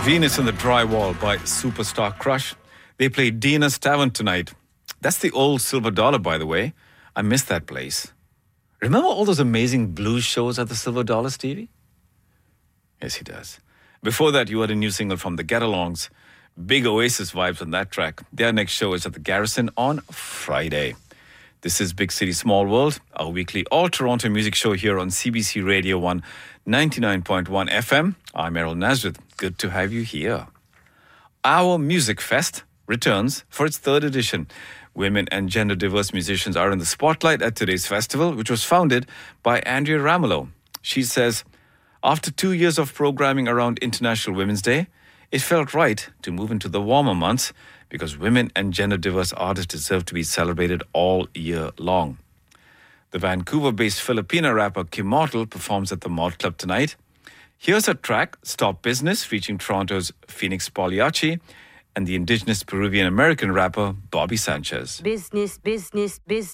Venus in the Drywall by Superstar Crush. They play Dina's Tavern tonight. That's the old Silver Dollar, by the way. I miss that place. Remember all those amazing blues shows at the Silver Dollar, Stevie? Yes, he does. Before that, you heard a new single from the Get-Alongs. Big Oasis vibes on that track. Their next show is at the Garrison on Friday. This is Big City Small World, our weekly all-Toronto music show here on CBC Radio 1 99.1 FM. I'm Errol Nazareth. Good to have you here. Our Music Fest returns for its third edition. Women and gender-diverse musicians are in the spotlight at today's festival, which was founded by Andrea Ramelow. She says, after 2 years of programming around International Women's Day, it felt right to move into the warmer months because women and gender-diverse artists deserve to be celebrated all year long. The Vancouver-based Filipina rapper Kim Mortal performs at the Malt Club tonight. Here's her track, Stop Business, featuring Toronto's Phoenix Pagliacci and the indigenous Peruvian-American rapper Bobby Sanchez. Business, business, business.